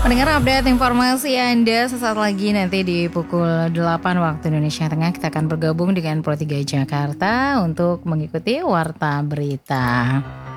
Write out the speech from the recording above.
Pendengar update informasi Anda sesaat lagi nanti di pukul 8 waktu Indonesia Tengah kita akan bergabung dengan Pro 3 Jakarta untuk mengikuti Warta Berita.